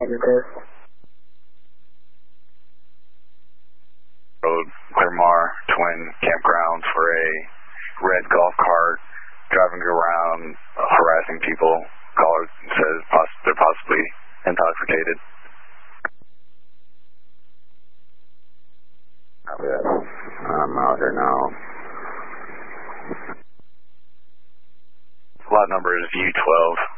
Negative. Road, Clearmar, Twin Campground for a red golf cart driving around, harassing people. Caller says they're possibly intoxicated. I'm out here now. Lot number is U12.